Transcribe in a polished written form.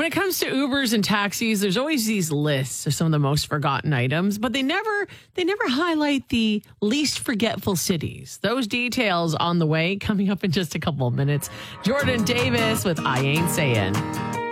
When it comes to Ubers and taxis, there's always these lists of some of the most forgotten items, but they never highlight the least forgetful cities. Those details on the way, coming up in just a couple of minutes. Jordan Davis with I Ain't Saying.